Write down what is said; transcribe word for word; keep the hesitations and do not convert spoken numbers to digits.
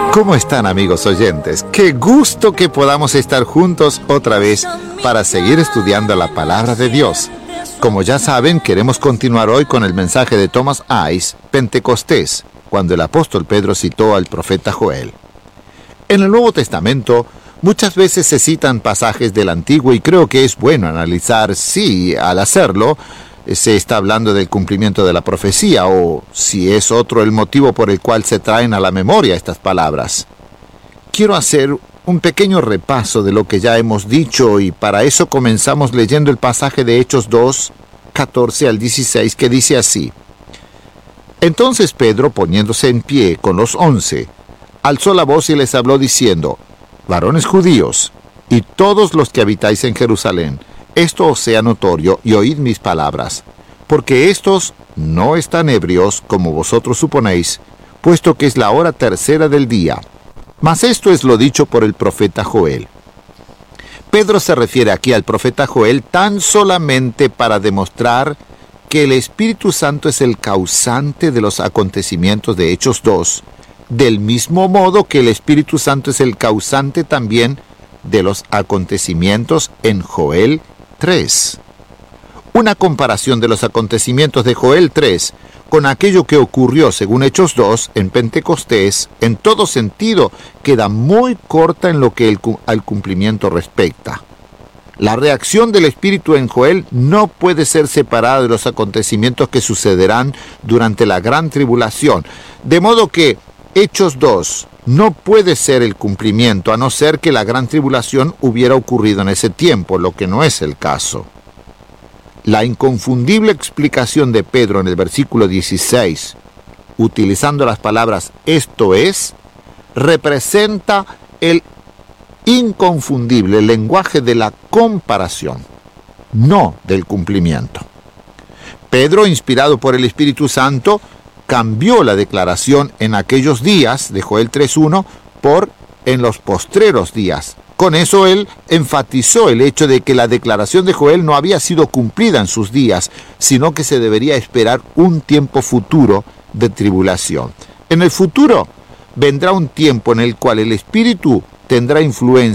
¿Cómo están, amigos oyentes? Qué gusto que podamos estar juntos otra vez para seguir estudiando la palabra de Dios. Como ya saben, queremos continuar hoy con el mensaje de Thomas Ice, Pentecostés, cuando el apóstol Pedro citó al profeta Joel. En el Nuevo Testamento, muchas veces se citan pasajes del Antiguo y creo que es bueno analizar si, al hacerlo, se está hablando del cumplimiento de la profecía o si es otro el motivo por el cual se traen a la memoria estas palabras. Quiero hacer un pequeño repaso de lo que ya hemos dicho y para eso comenzamos leyendo el pasaje de Hechos dos, catorce al dieciséis, que dice así: Entonces Pedro, poniéndose en pie con los once, alzó la voz y les habló diciendo: Varones judíos, y todos los que habitáis en Jerusalén, esto os sea notorio y oíd mis palabras, porque éstos no están ebrios como vosotros suponéis, puesto que es la hora tercera del día. Mas esto es lo dicho por el profeta Joel. Pedro se refiere aquí al profeta Joel tan solamente para demostrar que el Espíritu Santo es el causante de los acontecimientos de Hechos dos, del mismo modo que el Espíritu Santo es el causante también de los acontecimientos en Joel tres. Una comparación de los acontecimientos de Joel tres con aquello que ocurrió según Hechos dos en Pentecostés, en todo sentido, queda muy corta en lo que el, al cumplimiento respecta. La reacción del Espíritu en Joel no puede ser separada de los acontecimientos que sucederán durante la gran tribulación, de modo que Hechos dos no puede ser el cumplimiento a no ser que la gran tribulación hubiera ocurrido en ese tiempo, lo que no es el caso. La inconfundible explicación de Pedro en el versículo dieciséis, utilizando las palabras esto es, representa el inconfundible lenguaje de la comparación, no del cumplimiento. Pedro, inspirado por el Espíritu Santo, cambió la declaración en aquellos días de Joel tres uno por en los postreros días. Con eso él enfatizó el hecho de que la declaración de Joel no había sido cumplida en sus días, sino que se debería esperar un tiempo futuro de tribulación. En el futuro vendrá un tiempo en el cual el Espíritu tendrá influencia